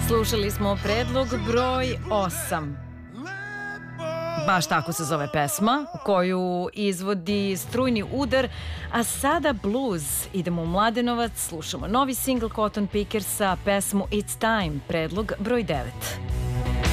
Slušali smo predlog broj 8. Baš tako se zove pesma, koju izvodi strujni udar, a sada blues. Idemo u Mladenovac, slušamo novi singl Cotton Pickersa, pesmu It's Time, predlog broj 9.